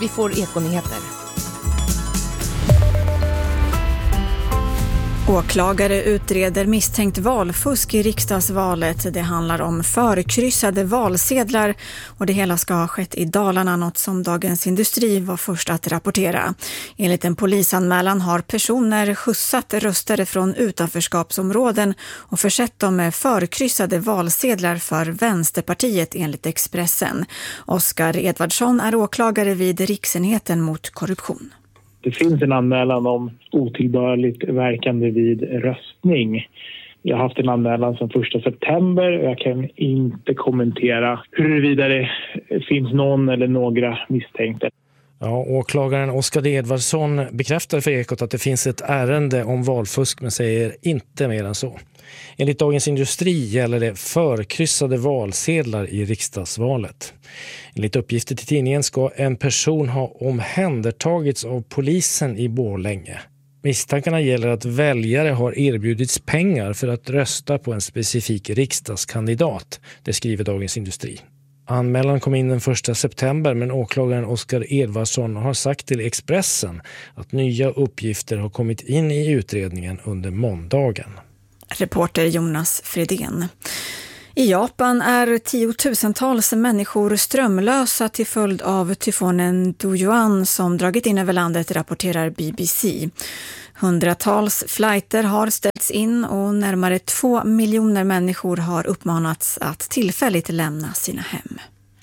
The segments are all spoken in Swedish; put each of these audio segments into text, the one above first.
vi får ekonyheter. Åklagare utreder misstänkt valfusk i riksdagsvalet. Det handlar om förkryssade valsedlar och det hela ska ha skett i Dalarna, något som Dagens Industri var först att rapportera. Enligt en polisanmälan har personer skjutsat röstare från utanförskapsområden och försett dem med förkryssade valsedlar för Vänsterpartiet enligt Expressen. Oskar Edvardsson är åklagare vid Riksenheten mot korruption. Det finns en anmälan om otillbörligt verkande vid röstning. Jag har haft en anmälan sedan 1 september och jag kan inte kommentera huruvida det finns någon eller några misstänkta. Ja, åklagaren Oskar Edvardsson bekräftar för Ekot att det finns ett ärende om valfusk men säger inte mer än så. Enligt Dagens Industri gäller det förkryssade valsedlar i riksdagsvalet. Enligt uppgifter till tidningen ska en person ha omhändertagits av polisen i Borlänge. Misstankarna gäller att väljare har erbjudits pengar för att rösta på en specifik riksdagskandidat, det skriver Dagens Industri. Anmälan kom in den 1 september men åklagaren Oskar Edvardsson har sagt till Expressen att nya uppgifter har kommit in i utredningen under måndagen. Reporter Jonas Fredén. I Japan är tiotusentals människor strömlösa till följd av tyfonen Doyoan som dragit in över landet, rapporterar BBC. Hundratals flighter har ställts in och närmare 2 miljoner människor har uppmanats att tillfälligt lämna sina hem.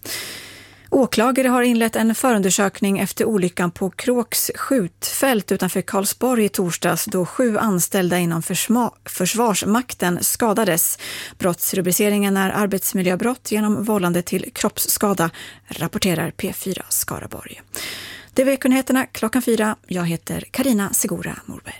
Åklagare har inlett en förundersökning efter olyckan på Kråks skjutfält utanför Karlsborg i torsdags då 7 anställda inom Försvarsmakten skadades. Brottsrubriceringen är arbetsmiljöbrott genom vållande till kroppsskada, rapporterar P4 Skaraborg. Det var Ekonyheterna 4. Jag heter Karina Segura Morberg.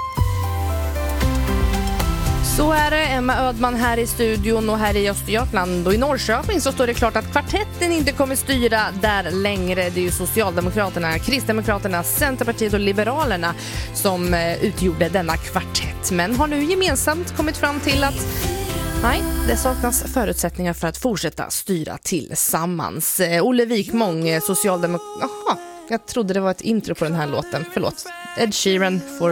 Så är det, Emma Ödman här i studion och här i Östergötland och i Norrköping så står det klart att kvartetten inte kommer styra där längre. Det är ju Socialdemokraterna, Kristdemokraterna, Centerpartiet och Liberalerna som utgjorde denna kvartett. Men har nu gemensamt kommit fram till att nej, det saknas förutsättningar för att fortsätta styra tillsammans. Olle Wikmång, socialdemokrat. Jaha, jag trodde det var ett intro på den här låten. Förlåt. Ed Sheeran får